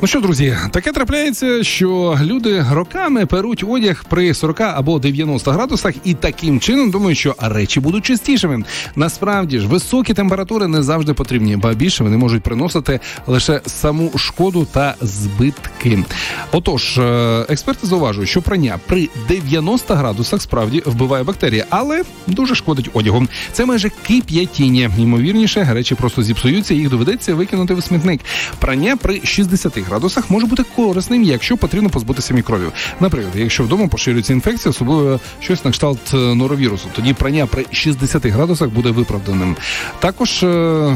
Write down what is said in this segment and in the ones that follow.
Ну що, друзі, таке трапляється, що люди роками перуть одяг при 40 або 90 градусах і таким чином думають, що речі будуть чистішими. Насправді ж, високі температури не завжди потрібні, ба більше вони можуть приносити лише саму шкоду та збитки. Отож, експерти зауважують, що прання при 90 градусах справді вбиває бактерії, але дуже шкодить одягу. Це майже кип'ятіння. Ймовірніше, речі просто зіпсуються і їх доведеться викинути в смітник. Прання при 60 градусах може бути корисним, якщо потрібно позбутися мікробів. Наприклад, якщо вдома поширюється інфекція, особливо щось на кшталт норовірусу, тоді прання при 60 градусах буде виправданим. Також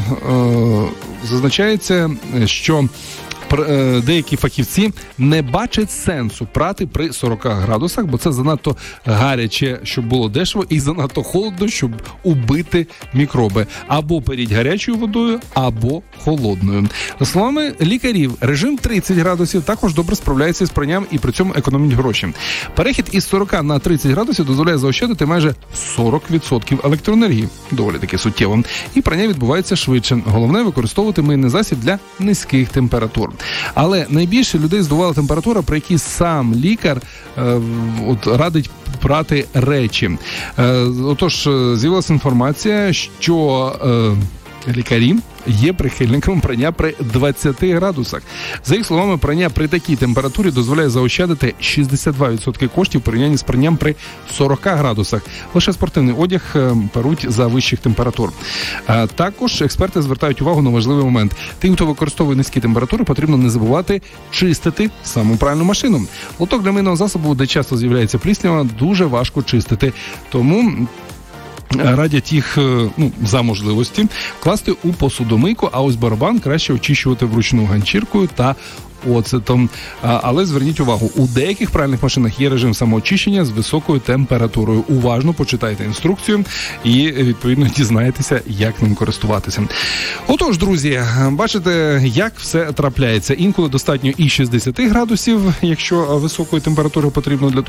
зазначається, що деякі фахівці не бачать сенсу прати при 40 градусах, бо це занадто гаряче, щоб було дешево, і занадто холодно, щоб убити мікроби. Або періть гарячою водою, або холодною. За словами лікарів, режим 30 градусів також добре справляється з пранням і при цьому економить гроші. Перехід із 40 на 30 градусів дозволяє заощадити майже 40% електроенергії. Доволі таки суттєво. І прання відбувається швидше. Головне – використовувати мийний засіб для низьких температур. Але найбільше людей здувала температура, при якій сам лікар радить прати речі. Отож, з'явилася інформація, що лікарі є прихильниками прання при 20 градусах. За їх словами, прання при такій температурі дозволяє заощадити 62% коштів в порівнянні з пранням при 40 градусах. Лише спортивний одяг перуть за вищих температур. Також експерти звертають увагу на важливий момент. Тим, хто використовує низькі температури, потрібно не забувати чистити саму пральну машину. Лоток для мийного засобу, де часто з'являється пліснява, дуже важко чистити. Тому радять їх, за можливості, класти у посудомийку, а ось барабан краще очищувати вручну ганчіркою та оцетом. Але зверніть увагу, у деяких пральних машинах є режим самоочищення з високою температурою. Уважно почитайте інструкцію і, відповідно, дізнаєтеся, як ним користуватися. Отож, друзі, бачите, як все трапляється. Інколи достатньо і 60 градусів, якщо високої температури потрібно для того,